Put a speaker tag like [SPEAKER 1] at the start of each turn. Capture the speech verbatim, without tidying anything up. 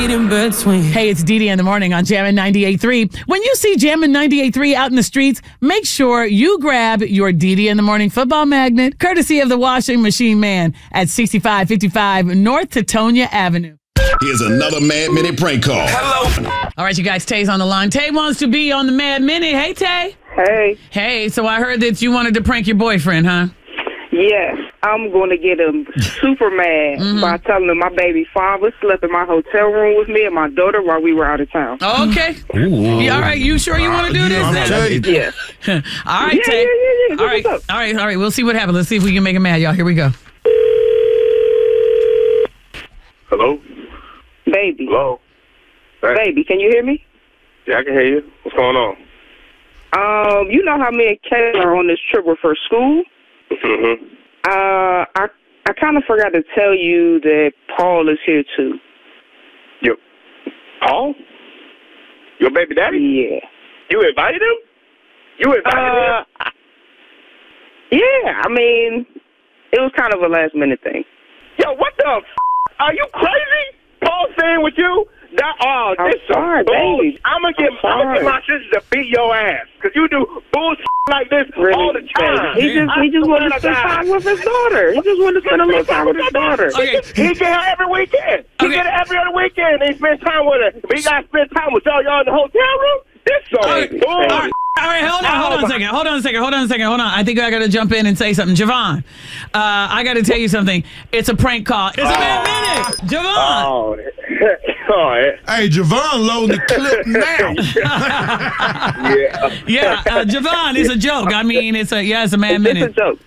[SPEAKER 1] read in between.
[SPEAKER 2] Hey, it's Dee Dee in the morning on Jammin' ninety-eight point three. When you see Jammin' ninety-eight point three out in the streets, make sure you grab your Dee Dee in the morning football magnet, courtesy of the washing machine man at sixty-five fifty-five North Tetonia Avenue.
[SPEAKER 3] Here's another Mad Minute prank call.
[SPEAKER 1] Hello.
[SPEAKER 2] All right, you guys, Tay's on the line. Tay wants to be on the Mad Minute. Hey, Tay.
[SPEAKER 4] Hey,
[SPEAKER 2] Hey, so I heard that you wanted to prank your boyfriend, huh?
[SPEAKER 4] yes, I'm going to get him super mad
[SPEAKER 2] Mm-hmm.
[SPEAKER 4] by telling him my baby father slept in my hotel room with me and my daughter while we were out of town.
[SPEAKER 2] Okay. Yeah, all right, you sure you want to do this?
[SPEAKER 5] I'm
[SPEAKER 2] then?
[SPEAKER 5] telling you.
[SPEAKER 4] Yes.
[SPEAKER 2] All right,
[SPEAKER 4] Yeah,
[SPEAKER 2] Tay.
[SPEAKER 4] yeah, yeah, yeah.
[SPEAKER 2] All right,
[SPEAKER 4] What's up?
[SPEAKER 2] all right, all right. We'll see what happens. Let's see if we can make him mad, y'all. Here we go.
[SPEAKER 6] Hello?
[SPEAKER 4] Baby.
[SPEAKER 6] Hello? Hey.
[SPEAKER 4] Baby, can you hear me?
[SPEAKER 6] Yeah, I can hear you. What's going on?
[SPEAKER 4] Um, you know how me and Kay are on this trip for school?
[SPEAKER 6] Mm-hmm.
[SPEAKER 4] Uh, I I kind of forgot to tell you that Paul is here too.
[SPEAKER 6] Yo, Paul? Your baby daddy?
[SPEAKER 4] Yeah.
[SPEAKER 6] You invited him? You invited
[SPEAKER 4] Uh,
[SPEAKER 6] him?
[SPEAKER 4] yeah, I mean, it was kind of a last minute thing.
[SPEAKER 6] Yo, what the f***? Are you crazy? Paul staying with you? That, oh,
[SPEAKER 4] I'm
[SPEAKER 6] this
[SPEAKER 4] sorry, baby.
[SPEAKER 6] I'm gonna get,
[SPEAKER 4] I'm
[SPEAKER 6] I'm gonna get
[SPEAKER 4] sorry.
[SPEAKER 6] my sister to beat your ass because you do bullshit like this
[SPEAKER 4] Really,
[SPEAKER 6] all the time.
[SPEAKER 4] baby. He just he just wanted to spend time with his daughter. He just wanted to spend a little time with his daughter.
[SPEAKER 2] Okay.
[SPEAKER 6] He get her every weekend. He
[SPEAKER 2] Okay.
[SPEAKER 6] get her every other weekend. They spend time with her. We gotta spend time with y'all. Y'all in the hotel room. This song.
[SPEAKER 2] All right,
[SPEAKER 6] is bull.
[SPEAKER 2] all right, all right, hold on, hold on a second, hold on a second, hold on a second, hold on. I think I got to jump in and say something. Javon, uh, I got to tell you something. It's a prank call. It's a Mad Minute. Javon.
[SPEAKER 6] Oh, oh, yeah.
[SPEAKER 5] Hey, Javon loading the clip now.
[SPEAKER 6] yeah.
[SPEAKER 2] Yeah, uh, Javon, it's a joke. I mean, it's a, yeah, it's a Mad
[SPEAKER 4] It's
[SPEAKER 2] Minute.
[SPEAKER 4] a joke.